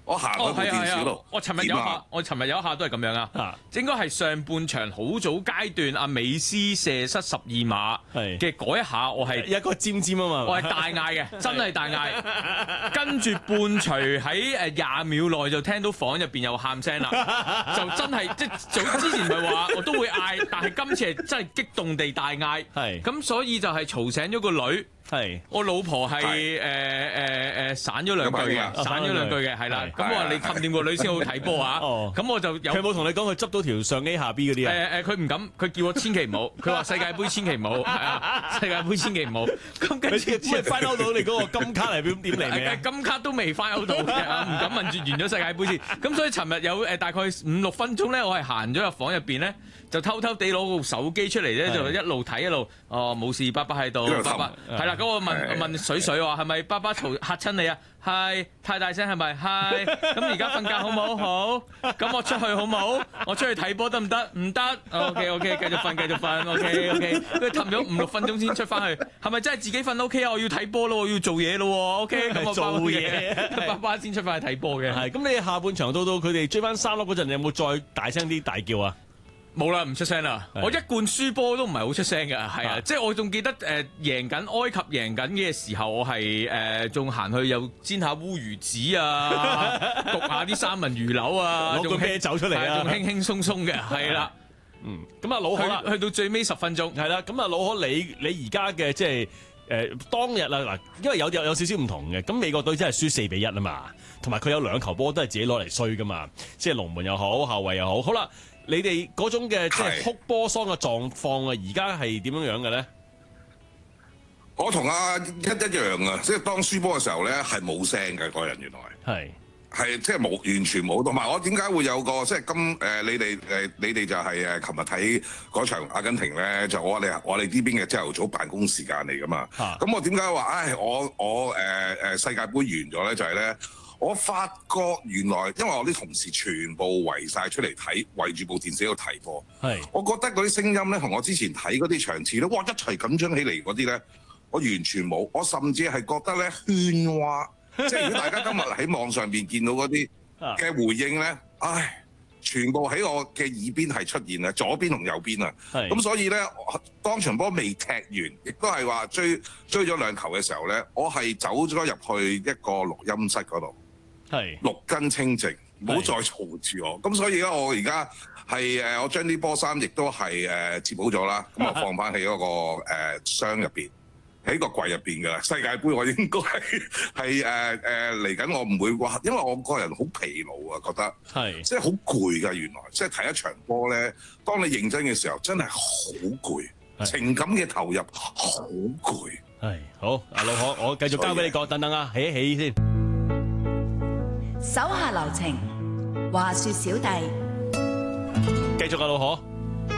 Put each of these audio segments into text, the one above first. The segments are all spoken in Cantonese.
我行嗰部電視嗰度。 我尋日有一下都係咁樣啊，應該係上半場好早階段，阿美斯射失12碼嘅嗰一下，我係一個尖尖啊嘛， 我係大嗌嘅，真係大嗌。跟住伴隨喺20秒內就聽到房入邊有喊聲啦，就真係即係早之前唔係話我都會嗌，但係今次係真係激動地大嗌。咁所以就係嘈醒咗個女。我老婆係散咗兩句嘅，係啦。咁我話你氹掂個女先好睇波啊。咁我就有佢冇同你講佢執到條上 A 下 B 嗰啲啊？ 佢唔敢，佢叫我千祈唔好。佢話世界盃千祈唔好，係啊，世界盃千祈唔好。咁跟住只係翻到你嗰個金卡嚟點嚟未？ 金卡都未翻到嘅，唔敢問住完咗世界盃先。咁所以尋日有大概5-6分鐘咧，我係行咗入房入邊咧，就偷偷地攞個手機出嚟咧，就一路睇一路冇事，爸爸喺度，爸爸係啦。咁我問水話係咪爸爸嘈嚇親你啊？係太大聲係咪？係。咁而家瞓覺好冇？好。咁我出去好冇？我出去睇波得唔得？唔得。OK， 繼續瞓。OK。佢氹咗5-6分鐘先出翻去，係咪真係自己瞓 OK 啊？我要睇波咯，我要做嘢咯。OK， 咁我做嘢，爸爸先出翻去睇波嘅。 係。咁你下半場到佢哋追翻3粒嗰陣，你有冇再大聲啲大叫啊？ 冇啦，唔出聲啦。我一貫輸波都唔係好出聲嘅，係啊，即係我仲記得贏緊埃及贏緊嘅時候，我係仲行去又煎下烏魚子啊，焗下啲三文魚柳啊， 攞個啤酒出嚟啊， 仲輕輕鬆鬆嘅，係啦。 咁啊，老可啦， 去到最尾10分鐘， 係啦。咁啊，老可你而家嘅即係當日啦嗱，因為有少少唔同嘅。咁美國隊真係輸4-1啊嘛，同埋佢有2球波都係自己攞嚟衰噶嘛，即係龍門又好，後衞又好。好啦。你哋嗰種嘅即係哭波桑嘅狀況啊，而家係點樣嘅咧？ 我同阿一樣啊，即係當輸波嘅時候咧，係冇聲嘅個人，原來係即係冇，完全冇。同埋我點解會有個即係你哋就係琴日睇嗰場阿根廷咧，就我哋呢邊嘅朝頭早辦公時間嚟噶嘛。咁我點解話我世界盃完咗咧？就係咧。我發覺原來，因為我啲同事全部圍晒出嚟睇，圍住部電視喺度睇波。我覺得嗰啲聲音咧，同我之前睇嗰啲場次咧，哇一齊緊張起嚟嗰啲咧，我完全冇。我甚至係覺得咧喧譁，即係如果大家今日喺網上邊見到嗰啲嘅回應咧，全部喺我嘅耳邊係出現啊，左邊同右邊啊。咁所以咧，當場波未踢完，亦都係話追咗2球嘅時候咧，我係走咗入去一個錄音室嗰度。6根清靜，唔好再嘈住我。咁所以咧，我而家係我將啲波衫亦都係接好咗啦。咁我放翻喺嗰個箱入邊，喺個櫃入邊㗎啦。世界盃我應該係嚟緊，我唔會話，因為我個人好疲勞啊，覺得即係好攰㗎。原來即係睇一場波咧，當你認真嘅時候，真係好攰，情感嘅投入好攰。 好，阿老可，我繼續交俾你講，等等啊，起一起先。 手下留情，話說小弟繼續啊，老可。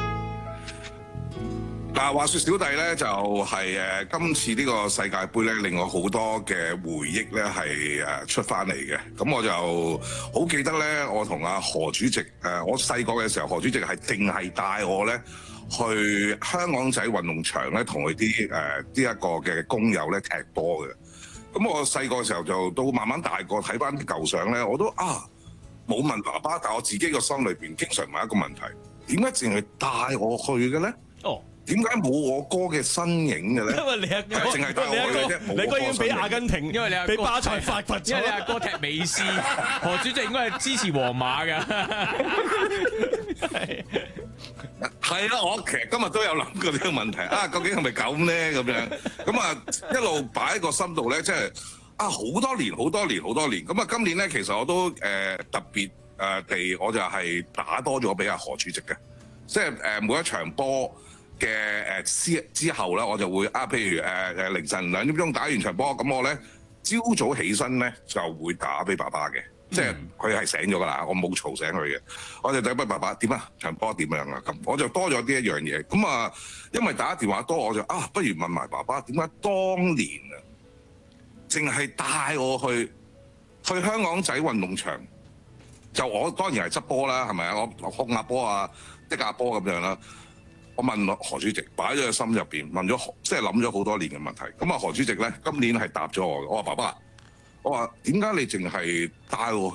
嗱，話說小弟咧就係今次呢個世界盃咧，令我好多嘅回憶咧係出翻嚟嘅。咁我就好記得咧，我同阿何主席我細個嘅時候，何主席係淨係帶我咧去香港仔運動場咧，同佢啲呢一個嘅工友咧踢波嘅。咁我細個嘅時候就到慢慢大個睇翻啲舊相咧，我都冇問爸爸，但我自己個心裏邊經常問一個問題：點解淨係帶我去嘅咧？點解冇我哥嘅身影嘅咧？ 因為你阿哥， 淨係帶我去嘅啫， 你哥已經俾阿根廷， 因為你阿哥俾巴塞發掘咗， 因為你阿哥踢美斯，何主席應該係支持皇馬㗎。 係啦，我其實今日都有諗過呢個問題究竟係咪咁咧？咁樣咁一路擺喺個心度咧，即係好多年。咁今年咧，其實我都特別地，我就係打多咗俾阿何主席嘅，即係每一場波嘅之後咧，我就會譬如凌晨2點鐘打完場波，咁我咧朝早起身咧就會打俾爸爸嘅。即係佢係醒咗㗎啦，我冇嘈醒佢嘅，我就打俾爸爸點啊？場波點樣啊？咁我就多咗呢一樣嘢。咁因為打電話多，我就不如問埋爸爸點解當年淨係帶我去香港仔運動場，就我當然係執波啦，係咪啊？我控下波啊，滴下波咁樣啦。我問何主席，擺咗喺心入邊，問咗即係諗咗好多年嘅問題。咁何主席咧今年係答咗我，我話爸爸。我話點解你淨係帶我